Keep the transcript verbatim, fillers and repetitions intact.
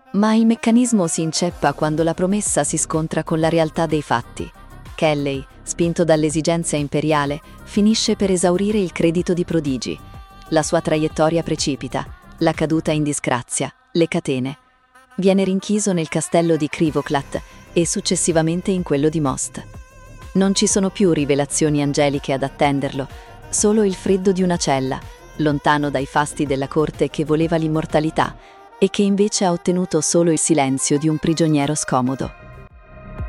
Ma il meccanismo si inceppa quando la promessa si scontra con la realtà dei fatti. Kelley, spinto dall'esigenza imperiale, finisce per esaurire il credito di prodigi. La sua traiettoria precipita, la caduta in disgrazia, le catene. Viene rinchiuso nel castello di Krivoklat e successivamente in quello di Most. Non ci sono più rivelazioni angeliche ad attenderlo, solo il freddo di una cella, lontano dai fasti della corte che voleva l'immortalità e che invece ha ottenuto solo il silenzio di un prigioniero scomodo.